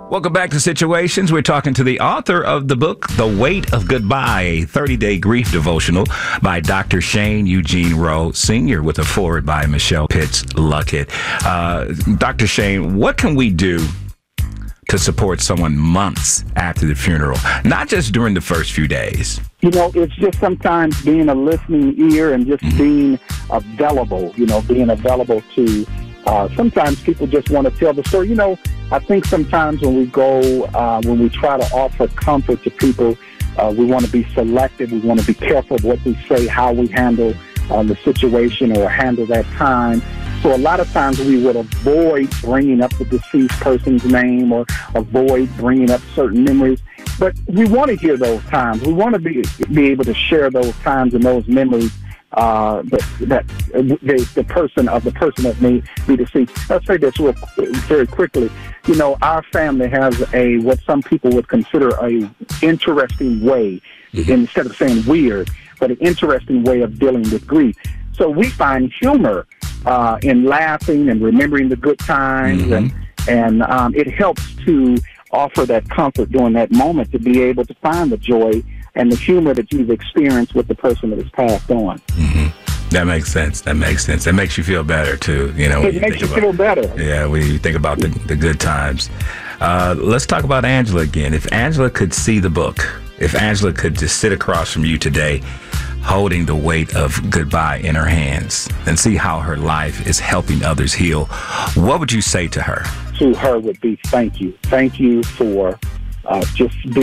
Welcome back to Situations. We're talking to the author of the book, The Weight of Goodbye, a 30-day grief devotional by Dr. Shane Eugene Rowe, Sr., with a foreword by Michelle Pitts Luckett. Dr. Shane, what can we do to support someone months after the funeral, not just during the first few days? You know, it's just sometimes being a listening ear and just being available, being available to sometimes people just want to tell the story. I think sometimes when we try to offer comfort to people, we want to be selective. We want to be careful of what we say, how we handle the situation or handle that time. So a lot of times we would avoid bringing up the deceased person's name or avoid bringing up certain memories. But we want to hear those times. We want to be able to share those times and those memories that the person that may be deceased. I'll say this very quickly. Our family has what some people would consider a interesting way, instead of saying weird, but an interesting way of dealing with grief. So we find humor in laughing and remembering the good times, and it helps to offer that comfort during that moment, to be able to find the joy and the humor that you've experienced with the person that has passed on. That makes sense. That makes you feel better, too. It makes you feel better. Yeah, when you think about the good times. Let's talk about Angela again. If Angela could see the book, if Angela could just sit across from you today, holding the weight of goodbye in her hands and see how her life is helping others heal, what would you say to her? To her would be thank you. Thank you for just being